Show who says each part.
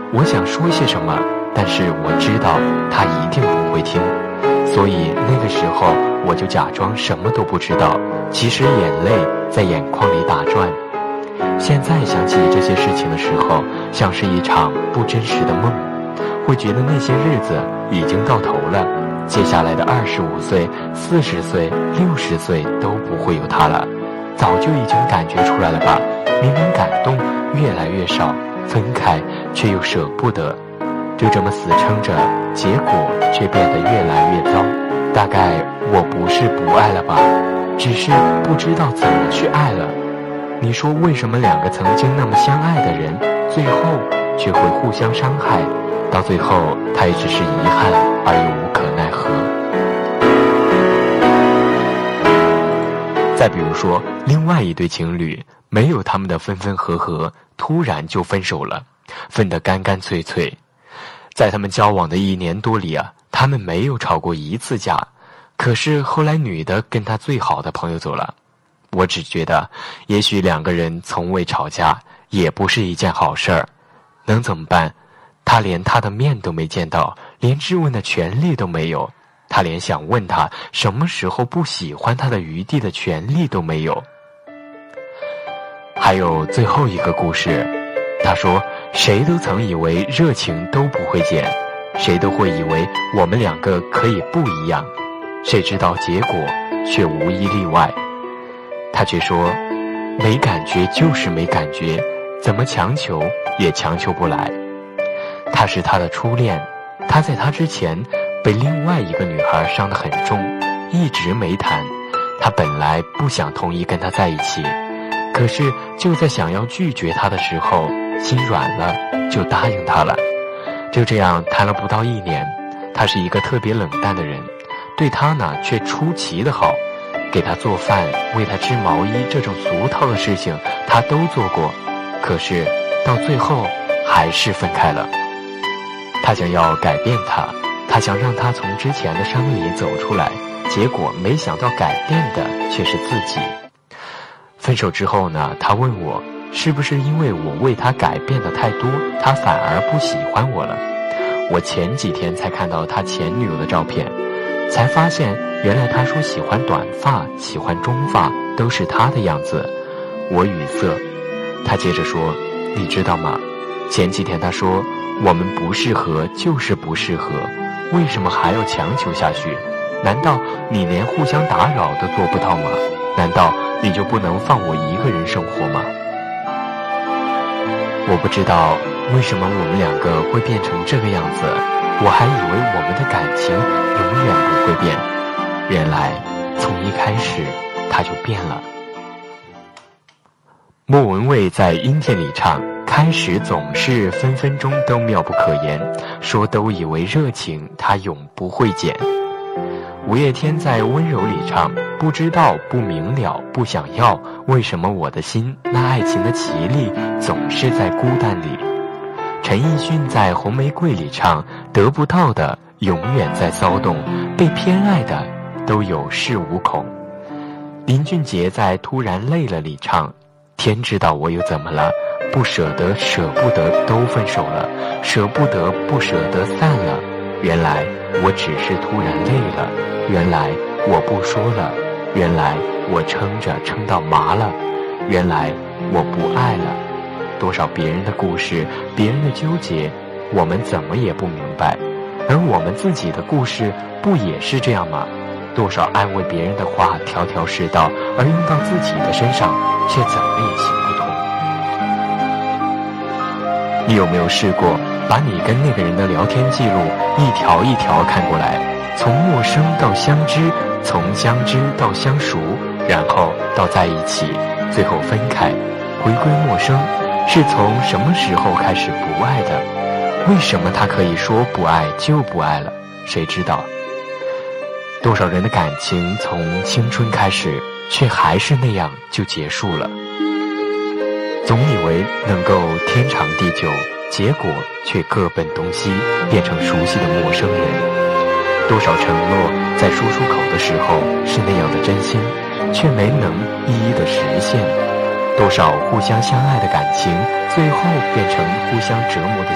Speaker 1: 我想说些什么，但是我知道他一定不会听，所以那个时候我就假装什么都不知道，其实眼泪在眼眶里打转。现在想起这些事情的时候，像是一场不真实的梦，会觉得那些日子已经到头了，接下来的25岁、40岁、60岁都不会有他了。早就已经感觉出来了吧，明明感动越来越少，分开却又舍不得，就这么死撑着，结果却变得越来越糟。大概我不是不爱了吧，只是不知道怎么去爱了。你说为什么两个曾经那么相爱的人，最后却会互相伤害，到最后他也只是遗憾而又无可奈何。再比如说另外一对情侣，没有他们的分分合合，突然就分手了，分得干干脆脆。在他们交往的1年多里啊，他们没有吵过一次架，可是后来女的跟他最好的朋友走了。我只觉得也许两个人从未吵架也不是一件好事儿，能怎么办？他连他的面都没见到，连质问的权利都没有，他连想问他什么时候不喜欢他的余地的权利都没有。还有最后一个故事，他说谁都曾以为热情都不会减，谁都会以为我们两个可以不一样，谁知道结果却无一例外。他却说没感觉就是没感觉，怎么强求也强求不来。他是他的初恋，他在他之前被另外一个女孩伤得很重，一直没谈。他本来不想同意跟他在一起，可是就在想要拒绝他的时候，心软了，就答应他了。就这样谈了不到1年，他是一个特别冷淡的人，对他呢却出奇的好，给他做饭，为他织毛衣，这种俗套的事情他都做过，可是到最后还是分开了。他想要改变他想让他从之前的伤里走出来，结果没想到改变的却是自己。分手之后呢，他问我是不是因为我为他改变的太多，他反而不喜欢我了。我前几天才看到他前女友的照片，才发现原来他说喜欢短发，喜欢中发，都是他的样子。我语塞。他接着说，你知道吗？前几天他说我们不适合就是不适合，为什么还要强求下去？难道你连互相打扰都做不到吗？难道你就不能放我一个人生活吗？我不知道为什么我们两个会变成这个样子，我还以为我们的感情永远不会变，原来从一开始它就变了。莫文蔚在阴天里唱，开始总是分分钟都妙不可言，说都以为热情它永不会减。五月天在温柔里唱，不知道不明了不想要，为什么我的心那爱情的绮丽总是在孤单里。陈奕迅在红玫瑰里唱，得不到的永远在骚动，被偏爱的都有恃无恐。林俊杰在突然累了里唱，天知道我又怎么了，不舍得舍不得都分手了，舍不得不舍得散了，原来我只是突然累了，原来我不说了，原来我撑着撑到麻了，原来我不爱了。多少别人的故事，别人的纠结，我们怎么也不明白，而我们自己的故事不也是这样吗？多少安慰别人的话条条是道，而用到自己的身上却怎么也行不通。你有没有试过把你跟那个人的聊天记录一条一条看过来，从陌生到相知，从相知到相熟，然后到在一起，最后分开，回归陌生，是从什么时候开始不爱的？为什么他可以说不爱就不爱了？谁知道？多少人的感情从青春开始，却还是那样就结束了。总以为能够天长地久，结果却各奔东西，变成熟悉的陌生人。多少承诺在说出口的时候是那样的真心，却没能一一的实现。多少互相相爱的感情，最后变成互相折磨的